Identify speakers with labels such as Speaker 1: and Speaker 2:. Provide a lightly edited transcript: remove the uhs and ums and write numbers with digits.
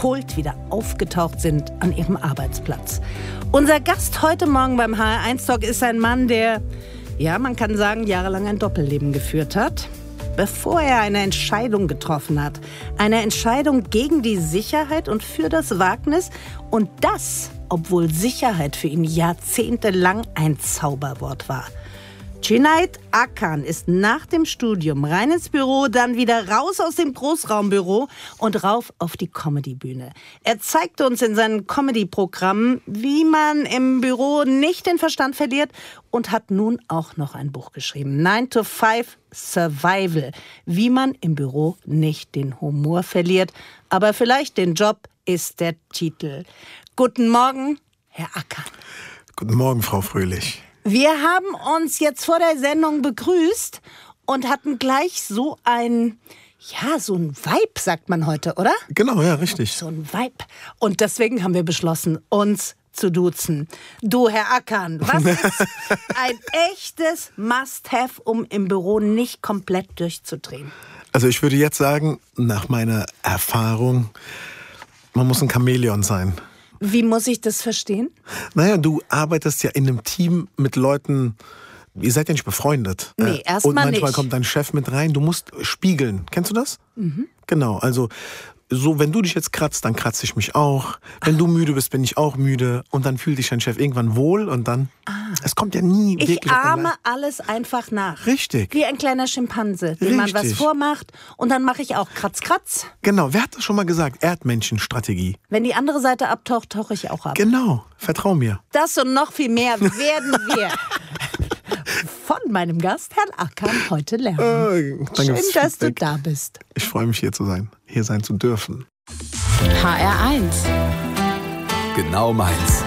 Speaker 1: erholt wieder aufgetaucht sind an ihrem Arbeitsplatz. Unser Gast heute Morgen beim HR1 Talk ist ein Mann, der, ja, man kann sagen, jahrelang ein Doppelleben geführt hat, bevor er eine Entscheidung getroffen hat. Eine Entscheidung gegen die Sicherheit und für das Wagnis. Und das, obwohl Sicherheit für ihn jahrzehntelang ein Zauberwort war. Cüneyt Akkan ist nach dem Studium rein ins Büro, dann wieder raus aus dem Großraumbüro und rauf auf die Comedybühne. Er zeigte uns in seinen Comedy-Programmen, wie man im Büro nicht den Verstand verliert und hat nun auch noch ein Buch geschrieben. 9 to 5 Survival. Wie man im Büro nicht den Humor verliert, aber vielleicht den Job, ist der Titel. Guten Morgen, Herr Akkan.
Speaker 2: Guten Morgen, Frau Fröhlich.
Speaker 1: Wir haben uns jetzt vor der Sendung begrüßt und hatten gleich so ein Vibe, sagt man heute, oder?
Speaker 2: Genau, ja, richtig.
Speaker 1: So ein Vibe. Und deswegen haben wir beschlossen, uns zu duzen. Du, Herr Akkan, was ist ein echtes Must-Have, um im Büro nicht komplett durchzudrehen?
Speaker 2: Also ich würde jetzt sagen, nach meiner Erfahrung, man muss ein Chamäleon sein.
Speaker 1: Wie muss ich das verstehen?
Speaker 2: Naja, du arbeitest ja in einem Team mit Leuten, ihr seid ja nicht befreundet.
Speaker 1: Nee, erstmal nicht.
Speaker 2: Und manchmal kommt dein Chef mit rein, du musst spiegeln. Kennst du das? Mhm. Genau, also so, wenn du dich jetzt kratzt, dann kratze ich mich auch. Wenn du müde bist, bin ich auch müde. Und dann fühlt sich dein Chef irgendwann wohl und dann, es kommt ja nie wirklich...
Speaker 1: Ich ahme alles einfach nach.
Speaker 2: Richtig.
Speaker 1: Wie ein kleiner Schimpanse, dem man was vormacht und dann mache ich auch Kratz, Kratz.
Speaker 2: Genau, wer hat das schon mal gesagt? Erdmännchenstrategie.
Speaker 1: Wenn die andere Seite abtaucht, tauche ich auch ab.
Speaker 2: Genau, vertrau mir.
Speaker 1: Das und noch viel mehr werden wir von meinem Gast, Herrn Akkan, heute lernen. Schön, dass du da bist.
Speaker 2: Ich freue mich, hier sein zu dürfen.
Speaker 3: HR1.
Speaker 4: Genau meins.